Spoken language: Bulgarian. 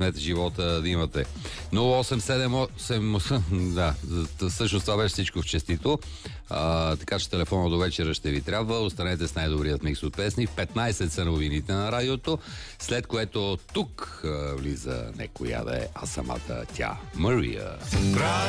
оценете живота да имате. 0878... Да, всъщност това беше всичко в честито. Така че телефона до вечера ще ви трябва. Останете с най-добрият микс от песни. В 15 са новините на радиото, след което тук влиза не коя да е, а самата тя, Мария.